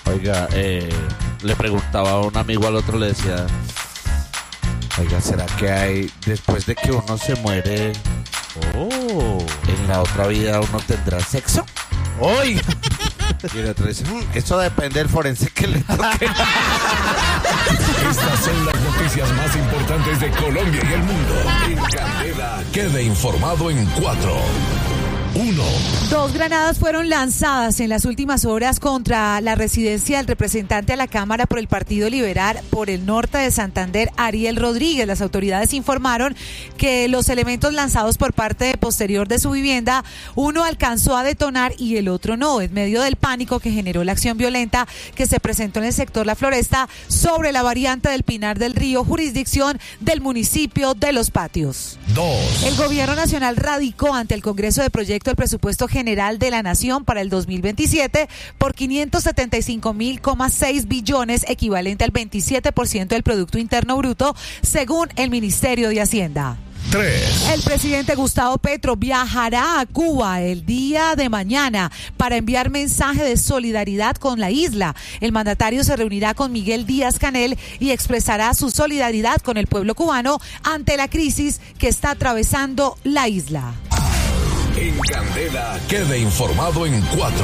Oiga, le preguntaba a un amigo al otro, le decía, oiga, ¿será que hay, después de que uno se muere, en la otra vida uno tendrá sexo? ¡Oiga! Y el otro dice, eso depende del forense que le toque. Estas son las noticias más importantes de Colombia y el mundo. En Candela, quede informado en 4. 1. 2 granadas fueron lanzadas en las últimas horas contra la residencia del representante a la Cámara por el Partido Liberal por el norte de Santander, Ariel Rodríguez. Las autoridades informaron que los elementos lanzados por parte posterior de su vivienda, uno alcanzó a detonar y el otro no, en medio del pánico que generó la acción violenta que se presentó en el sector La Floresta sobre la variante del Pinar del Río, jurisdicción del municipio de Los Patios. 2. El gobierno nacional radicó ante el Congreso de Proyecto el presupuesto general de la Nación para el 2027 por 575.6 billones, equivalente al 27% del Producto Interno Bruto, según el Ministerio de Hacienda. 3. El presidente Gustavo Petro viajará a Cuba el día de mañana para enviar mensaje de solidaridad con la isla. El mandatario se reunirá con Miguel Díaz-Canel y expresará su solidaridad con el pueblo cubano ante la crisis que está atravesando la isla. En Candela, quede informado en 4.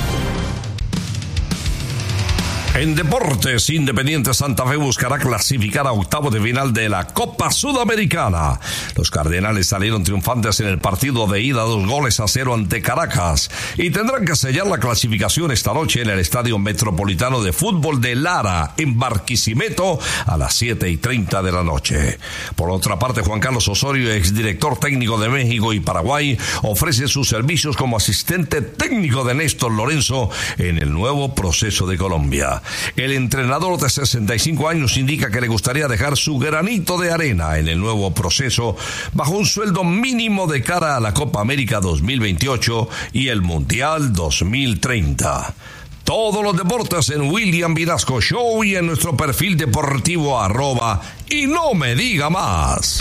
En deportes, Independiente Santa Fe buscará clasificar a octavos de final de la Copa Sudamericana. Los Cardenales salieron triunfantes en el partido de ida 2-0 ante Caracas y tendrán que sellar la clasificación esta noche en el Estadio Metropolitano de Fútbol de Lara, en Barquisimeto, a las 7:30 de la noche. Por otra parte, Juan Carlos Osorio, exdirector técnico de México y Paraguay, ofrece sus servicios como asistente técnico de Néstor Lorenzo en el nuevo proceso de Colombia. El entrenador de 65 años indica que le gustaría dejar su granito de arena en el nuevo proceso bajo un sueldo mínimo de cara a la Copa América 2028 y el Mundial 2030. Todos los deportes en William Vinasco Show y en nuestro perfil deportivo @ y no me diga más.